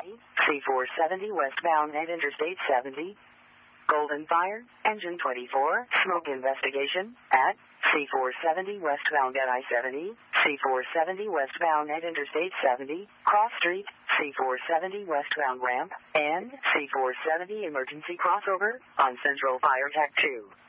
C470 westbound at Interstate 70. Golden Fire, Engine 24, smoke investigation at C470 westbound at I-70, C470 westbound at Interstate 70, Cross Street, C470 westbound ramp, and C470 emergency crossover on Central Fire Tac 2.